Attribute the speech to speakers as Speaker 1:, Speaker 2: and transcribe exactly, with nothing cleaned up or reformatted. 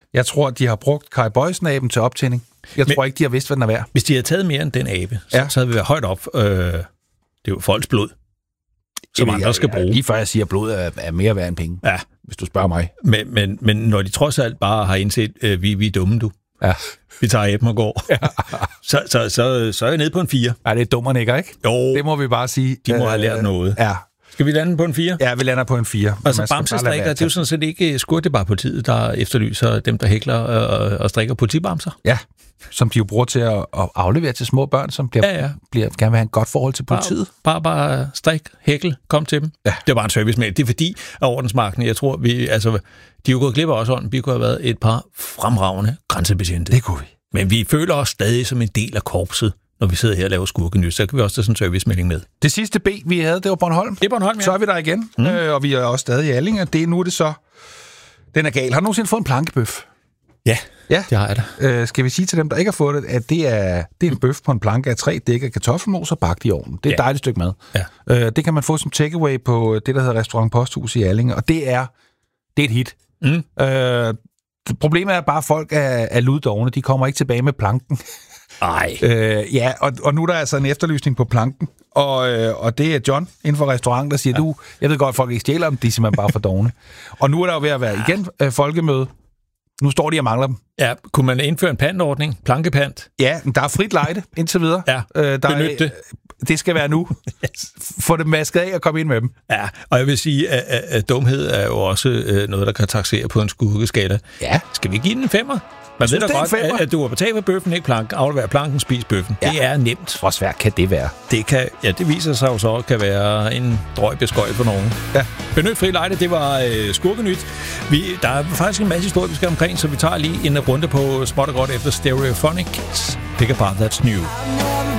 Speaker 1: Jeg tror, de har brugt Kai Boysen-aben til optænding. Jeg
Speaker 2: Men,
Speaker 1: tror ikke, de har vidst, hvad den er værd.
Speaker 2: Hvis de havde taget mere end den abe, så,
Speaker 1: ja.
Speaker 2: så havde vi været højt op. Øh, det er jo folks blod, som
Speaker 1: Jamen,
Speaker 2: andre
Speaker 1: jeg,
Speaker 2: skal
Speaker 1: jeg,
Speaker 2: bruge.
Speaker 1: Lige før jeg siger, at blod er, er mere værd end penge,
Speaker 2: ja.
Speaker 1: hvis du spørger mig.
Speaker 2: Men, men, men når de trods alt bare har indset, øh, vi, vi er dumme, du.
Speaker 1: Ja.
Speaker 2: Vi tager aben og går. Ja. så, så, så, så er jeg nede på en fire.
Speaker 1: Ja, det er dummerne ikke, ikke?
Speaker 2: Jo.
Speaker 1: Det må vi bare sige.
Speaker 2: De må øh, have lært noget.
Speaker 1: Ja.
Speaker 2: Skal vi lande på en fire?
Speaker 1: Ja, vi lander på en fire.
Speaker 2: Altså bamsestrikker, det er jo sådan set ikke Skur, det er bare politiet, der efterlyser dem, der hækler og, og strikker politibamser.
Speaker 1: Ja, som de jo bruger til at, at aflevere til små børn, som bliver,
Speaker 2: ja, ja.
Speaker 1: bliver, gerne vil have en godt forhold til politiet.
Speaker 2: Bare, bare, bare strik, hækle, kom til dem. Ja. Det er bare en servicemail. Det er fordi, at ordensmagten, jeg tror, vi, altså, de er jo gået glip af os ånden. Vi kunne have været et par fremragende grænsebetjente.
Speaker 1: Det kunne vi.
Speaker 2: Men vi føler os stadig som en del af korpset, når vi sidder her og laver skurkenys. Så kan vi også tage sådan en servicemelding med.
Speaker 1: Det sidste B, vi havde, det var Bornholm.
Speaker 2: Det er Bornholm, ja.
Speaker 1: Så er vi der igen, mm. øh, og vi er også stadig i Allinge. Det er nu er det så... Den er gal. Har du nogensinde fået en plankebøf?
Speaker 2: Ja,
Speaker 1: ja,
Speaker 2: det har jeg da.
Speaker 1: Øh, skal vi sige til dem, der ikke har fået det, at det er, det er en bøf på en planke af tre dæk af kartoffelmos og bagt i ovnen. Det er et ja. dejligt stykke mad. Ja. Øh, det kan man få som takeaway på det, der hedder Restaurant Posthus i Allinge, og det er, det er et hit. Mm. Øh, problemet er bare, at folk er, er luddovne. De kommer ikke tilbage med planken.
Speaker 2: Ej.
Speaker 1: Øh, ja, og, og nu er der altså en efterlysning på planken, og, øh, og det er John inden for restauranten, der siger, ja. du, jeg ved godt, at folk ikke stjæler dem, de er simpelthen bare for dovne. Og nu er der jo ved at være igen øh, folkemøde. Nu står de og mangler dem.
Speaker 2: Ja, kunne man indføre en pantordning? Plankepant?
Speaker 1: Ja, der er frit lejde indtil videre.
Speaker 2: Ja,
Speaker 1: øh, der
Speaker 2: benyt det.
Speaker 1: Er, det skal være nu. Yes. Få dem masket af og komme ind med dem.
Speaker 2: Ja, og jeg vil sige, at, at, at dumhed er jo også øh, noget, der kan taksere på en skurkeskala.
Speaker 1: Ja.
Speaker 2: Skal vi give den en femmer? Man ved da godt, at, at du har betalt for bøffen, ikke planken. Aflever planken, spis bøffen. Ja. Det er nemt.
Speaker 1: Hvor svært kan det være?
Speaker 2: Det kan, ja, det viser sig jo så, kan være en drøg beskøj for nogen.
Speaker 1: Ja.
Speaker 2: Benyt fri lejde, det var øh, skurkenyt. Vi, der er faktisk en masse historie, vi skal omkring, så vi tager lige en runde på småt og godt efter Stereophonics. Pick apart, that's new.